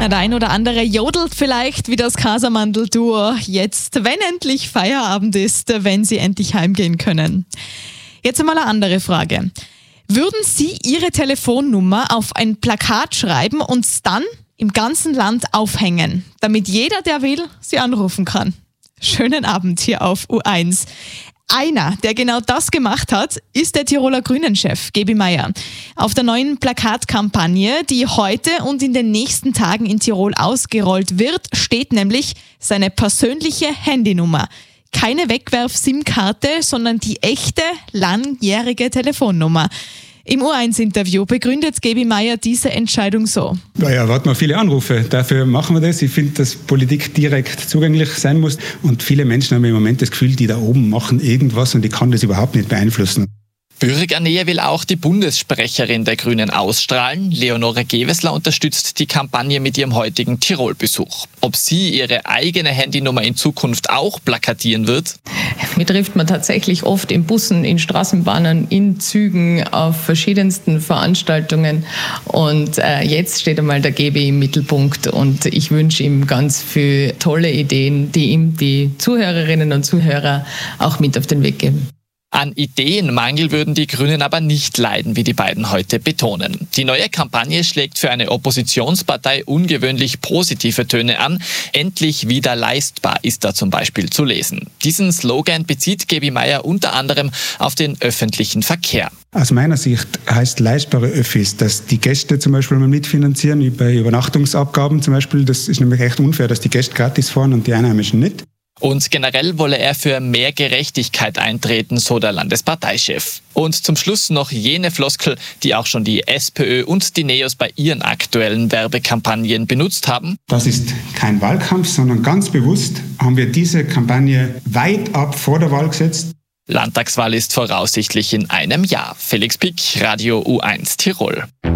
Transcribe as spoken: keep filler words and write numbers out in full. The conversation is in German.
Der ein oder andere jodelt vielleicht wie das Casamandel-Duo jetzt, wenn endlich Feierabend ist, wenn sie endlich heimgehen können. Jetzt einmal eine andere Frage. Würden Sie Ihre Telefonnummer auf ein Plakat schreiben und es dann im ganzen Land aufhängen, damit jeder, der will, Sie anrufen kann? Schönen Abend hier auf U eins. Einer, der genau das gemacht hat, ist der Tiroler Grünen-Chef, Gebi Meier. Auf der neuen Plakatkampagne, die heute und in den nächsten Tagen in Tirol ausgerollt wird, steht nämlich seine persönliche Handynummer. Keine Wegwerf-SIM-Karte, sondern die echte, langjährige Telefonnummer. Im U eins Interview begründet Gebi Meier diese Entscheidung so. Ja, erwarten wir viele Anrufe. Dafür machen wir das. Ich finde, dass Politik direkt zugänglich sein muss. Und viele Menschen haben im Moment das Gefühl, die da oben machen irgendwas und ich kann das überhaupt nicht beeinflussen. Bürgernähe will auch die Bundessprecherin der Grünen ausstrahlen. Leonore Gewessler unterstützt die Kampagne mit ihrem heutigen Tirol-Besuch. Ob sie ihre eigene Handynummer in Zukunft auch plakatieren wird? Mir trifft man tatsächlich oft in Bussen, in Straßenbahnen, in Zügen, auf verschiedensten Veranstaltungen. Und äh, jetzt steht einmal der Gebi im Mittelpunkt und ich wünsche ihm ganz viele tolle Ideen, die ihm die Zuhörerinnen und Zuhörer auch mit auf den Weg geben. An Ideenmangel würden die Grünen aber nicht leiden, wie die beiden heute betonen. Die neue Kampagne schlägt für eine Oppositionspartei ungewöhnlich positive Töne an. Endlich wieder leistbar ist da zum Beispiel zu lesen. Diesen Slogan bezieht Gebi Meier unter anderem auf den öffentlichen Verkehr. Aus meiner Sicht heißt leistbare Öffis, dass die Gäste zum Beispiel mal mitfinanzieren, bei Übernachtungsabgaben zum Beispiel. Das ist nämlich echt unfair, dass die Gäste gratis fahren und die Einheimischen nicht. Und generell wolle er für mehr Gerechtigkeit eintreten, so der Landesparteichef. Und zum Schluss noch jene Floskel, die auch schon die SPÖ und die NEOS bei ihren aktuellen Werbekampagnen benutzt haben. Das ist kein Wahlkampf, sondern ganz bewusst haben wir diese Kampagne weit ab vor der Wahl gesetzt. Landtagswahl ist voraussichtlich in einem Jahr. Felix Pick, Radio U eins Tirol.